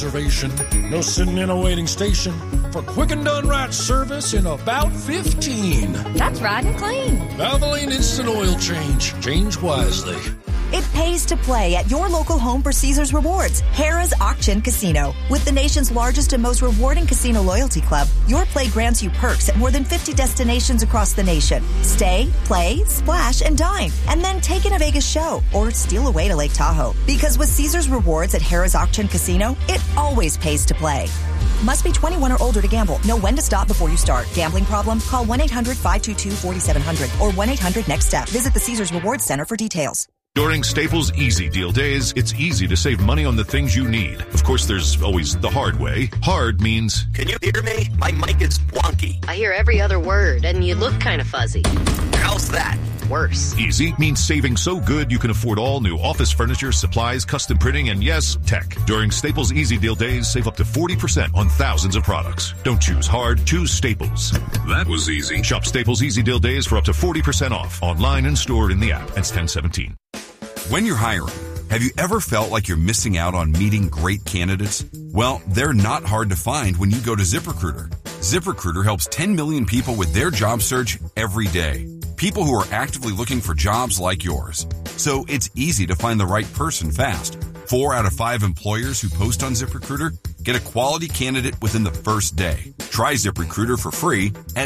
Reservation. No sitting in a waiting station for quick and done right service in about 15. That's riding clean. Valvoline Instant Oil Change. Change wisely. It pays to play at your local home for Caesars Rewards, Harrah's Auction Casino. With the nation's largest and most rewarding casino loyalty club, your play grants you perks at more than 50 destinations across the nation. Stay, play, splash, and dine, and then take in a Vegas show or steal away to Lake Tahoe. Because with Caesars Rewards at Harrah's Auction Casino, it always pays to play. Must be 21 or older to gamble. Know when to stop before you start. Gambling problem? Call 1-800-522-4700 or 1-800-NEXT-STEP. Visit the Caesars Rewards Center for details. During Staples Easy Deal Days, it's easy to save money on the things you need. Of course, there's always the hard way. Hard means... Can you hear me? My mic is wonky. I hear every other word, and you look kind of fuzzy. How's that? Worse. Easy means saving so good you can afford all new office furniture, supplies, custom printing, and yes, tech. During Staples Easy Deal Days, save up to 40% on thousands of products. Don't choose hard, choose Staples. That was easy. Shop Staples Easy Deal Days for up to 40% off. Online and stored in the app. Ends 10/17. When you're hiring, have you ever felt like you're missing out on meeting great candidates? Well, they're not hard to find when you go to ZipRecruiter. ZipRecruiter helps 10 million people with their job search every day. People who are actively looking for jobs like yours. So it's easy to find the right person fast. 4 out of 5 employers who post on ZipRecruiter get a quality candidate within the first day. Try ZipRecruiter for free at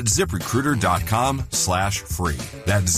ZipRecruiter.com/free. That's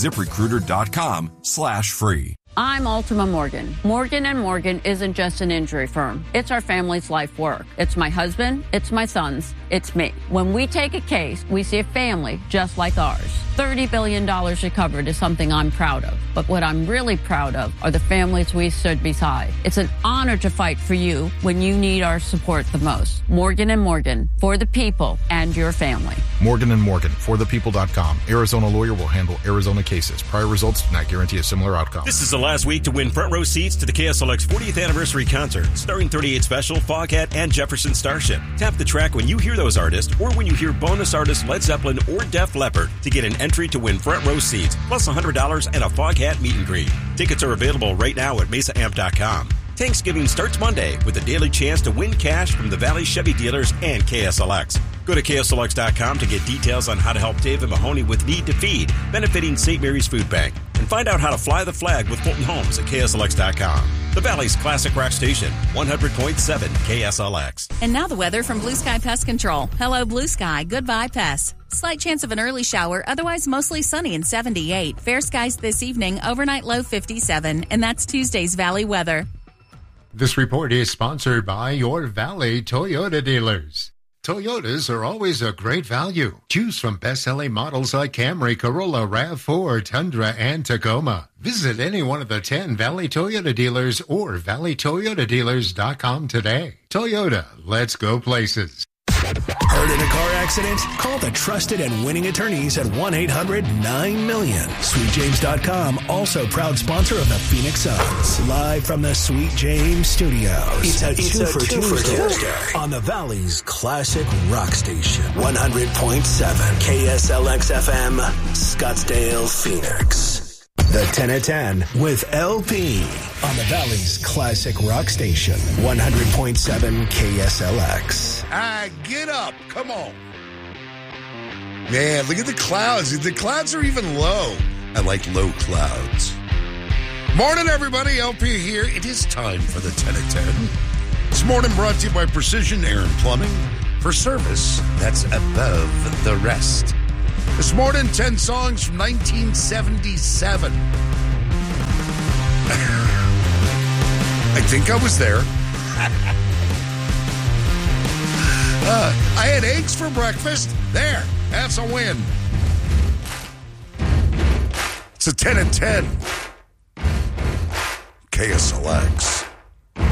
ZipRecruiter.com/free. I'm Ultima Morgan. Morgan & Morgan isn't just an injury firm. It's our family's life work. It's my husband, it's my sons, it's me. When we take a case, we see a family just like ours. $30 billion recovered is something I'm proud of. But what I'm really proud of are the families we stood beside. It's an honor to fight for you when you need our support the most. Morgan & Morgan, for the people and your family. Morgan & Morgan, forthepeople.com. Arizona lawyer will handle Arizona cases. Prior results do not guarantee a similar outcome. This is the last week to win front row seats to the KSLX 40th anniversary concert, starring 38 Special, Foghat, and Jefferson Starship. Tap the track when you hear those artists or when you hear bonus artists Led Zeppelin or Def Leppard to get an entry to win front row seats, plus $100 and a Foghat meet and greet. Tickets are available right now at mesaamp.com. Thanksgiving starts Monday with a daily chance to win cash from the Valley Chevy dealers and KSLX. Go to KSLX.com to get details on how to help David Mahoney with Need to Feed, benefiting St. Mary's Food Bank. And find out how to fly the flag with Fulton Homes at KSLX.com. The Valley's classic rock station, 100.7 KSLX. And now the weather from Blue Sky Pest Control. Hello, Blue Sky. Goodbye, pests. Slight chance of an early shower, otherwise mostly sunny and 78. Fair skies this evening, overnight low 57. And that's Tuesday's Valley weather. This report is sponsored by your Valley Toyota dealers. Toyotas are always a great value. Choose from best-selling models like Camry, Corolla, RAV4, Tundra, and Tacoma. Visit any one of the 10 Valley Toyota dealers or valleytoyotadealers.com today. Toyota, let's go places. Hurt in a car accident? Call the trusted and winning attorneys at 1-800-9-MILLION. SweetJames.com, also proud sponsor of the Phoenix Suns. Live from the Sweet James Studios. It's a two for Tuesday on the Valley's classic rock station. 100.7 KSLX FM, Scottsdale, Phoenix. The 10 at 10 with LP on the Valley's classic rock station, 100.7 KSLX. Get up. Come on. Man, look at the clouds. The clouds are even low. I like low clouds. Morning, everybody. LP here. It is time for the 10 at 10. This morning brought to you by Precision Air and Plumbing for service that's above the rest. This morning, 10 songs from 1977. I think I was there. I had eggs for breakfast. There. That's a win. It's a 10 at 10. KSLX.